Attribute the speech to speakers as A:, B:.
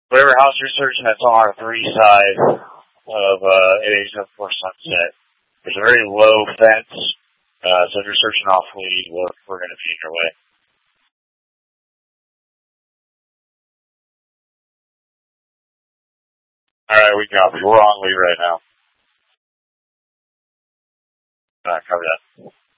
A: Whatever house you're searching, that's on our 3 side of 887 Sunset. There's a very low fence, so if you're searching off lead, we're going to be in your way. Alright, we copy. We're on lead right now. Alright, cover that.